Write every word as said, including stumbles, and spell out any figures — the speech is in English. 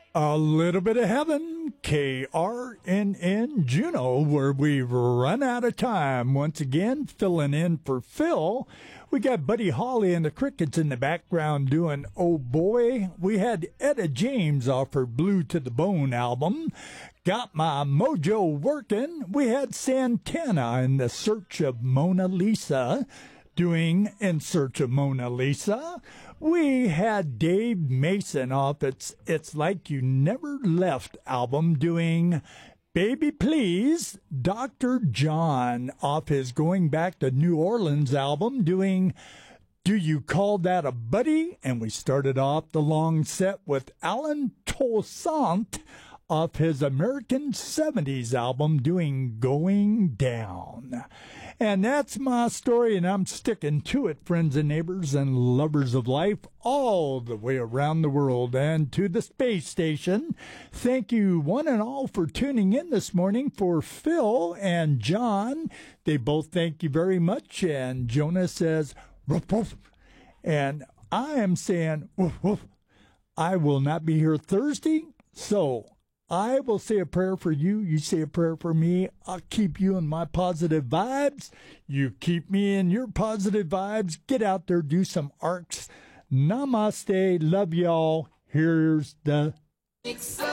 A little bit of heaven, K R N N Juneau, where we've run out of time. Once again, filling in for Phil. We got Buddy Holly and the Crickets in the background doing Oh Boy. We had Etta James off her Blue to the Bone album. Got My Mojo Working. We had Santana in The Search of Mona Lisa, doing In Search of Mona Lisa. We had Dave Mason off its It's Like You Never Left album doing Baby Please. Doctor John off his Going Back to New Orleans album doing Do You Call That a Buddy? And we started off the long set with Alan Toussaint off his American seventies album doing Going Down. And that's my story, and I'm sticking to it, friends and neighbors and lovers of life all the way around the world and to the space station. Thank you one and all for tuning in this morning. For Phil and John, they both thank you very much. And Jonah says, woof, woof. And I am saying, woof, woof. I will not be here Thursday, so I will say a prayer for you. You say a prayer for me. I'll keep you in my positive vibes. You keep me in your positive vibes. Get out there, do some arcs. Namaste. Love y'all. Here's the